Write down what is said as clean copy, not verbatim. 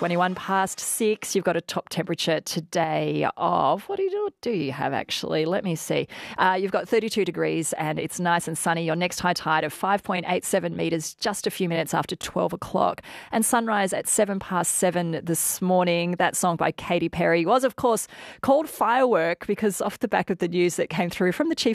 21 past 6. You've got a top temperature today of, what do you have actually? Let me see. You've got 32 degrees and it's nice and sunny. Your next high tide of 5.87 metres just a few minutes after 12 o'clock. And sunrise at 7 past 7 this morning. That song by Katy Perry was, of course, called Firework because off the back of the news that came through from the Chief